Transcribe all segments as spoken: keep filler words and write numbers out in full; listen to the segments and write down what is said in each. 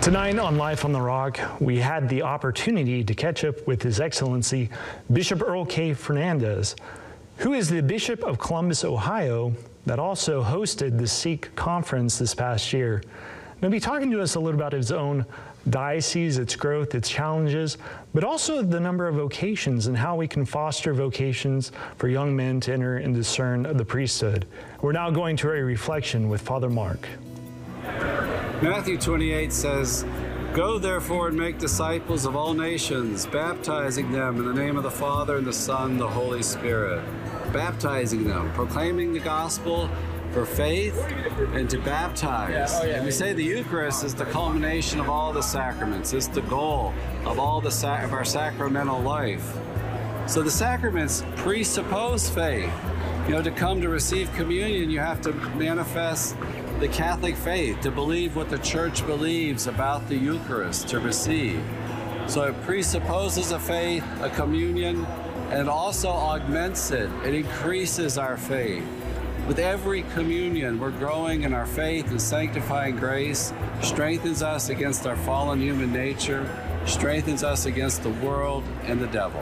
Tonight on Life on the Rock, we had the opportunity to catch up with His Excellency Bishop Earl K. Fernandez, who is the Bishop of Columbus, Ohio, that also hosted the Sikh conference this past year. He'll be talking to us a little about his own diocese, its growth, its challenges, but also the number of vocations and how we can foster vocations for young men to enter and discern the priesthood. We're now going to a reflection with Father Mark. Matthew twenty-eight says, "Go therefore and make disciples of all nations, baptizing them in the name of the Father and the Son and the Holy Spirit." Baptizing them, proclaiming the gospel for faith and to baptize. Yeah, oh yeah, and we say the Eucharist is the culmination of all the sacraments. It's the goal of all the sac of our sacramental life. So the sacraments presuppose faith. You know, to come to receive communion, you have to manifest the Catholic faith, to believe what the Church believes about the Eucharist, to receive. So it presupposes a faith, a communion, and it also augments it. It increases our faith. With every communion, we're growing in our faith, and sanctifying grace strengthens us against our fallen human nature, strengthens us against the world and the devil.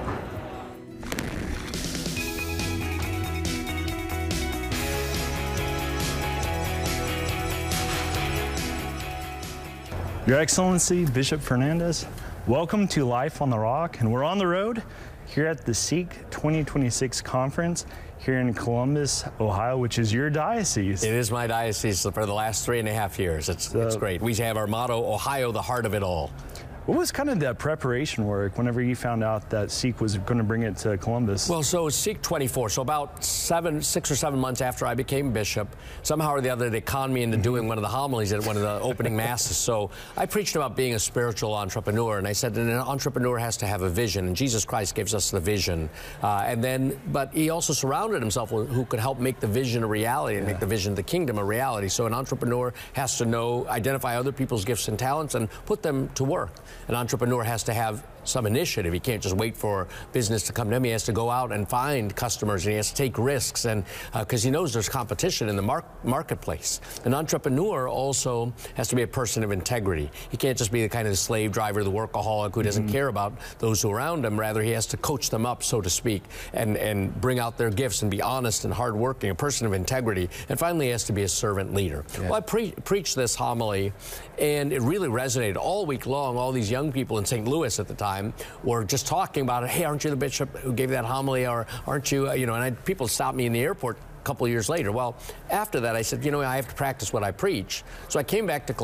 Your Excellency, Bishop Fernandez, welcome to Life on the Rock, and we're on the road here at the Sikh twenty twenty-six conference here in Columbus, Ohio, which is your diocese. It is my diocese for the last three and a half years. It's, so, it's great. We have our motto, Ohio, the heart of it all. What was kind of the preparation work whenever you found out that Sikh was going to bring it to Columbus? Well, so it's Sikh twenty-four. So about seven, six or seven months after I became bishop, somehow or the other they conned me into doing one of the homilies at one of the opening masses. So I preached about being a spiritual entrepreneur, and I said an entrepreneur has to have a vision, and Jesus Christ gives us the vision. Uh, and then, but he also surrounded himself with who could help make the vision a reality and yeah. make the vision of the kingdom a reality. So an entrepreneur has to know, identify other people's gifts and talents and put them to work. An entrepreneur has to have some initiative. He can't just wait for business to come to him. He has to go out and find customers, and he has to take risks, and because uh, he knows there's competition in the mar marketplace. An entrepreneur also has to be a person of integrity. He can't just be the kind of slave driver, the workaholic who doesn't mm-hmm. care about those who are around him. Rather, he has to coach them up, so to speak, and, and bring out their gifts and be honest and hardworking, a person of integrity. And finally, he has to be a servant leader. Yeah. Well, I pre preached this homily, and it really resonated all week long. All these young people in Saint Louis at the time were just talking about it. Hey, aren't you the bishop who gave that homily? Or aren't you, uh, you know, and I, people stopped me in the airport a couple of years later. Well, after that, I said, you know, I have to practice what I preach. So I came back to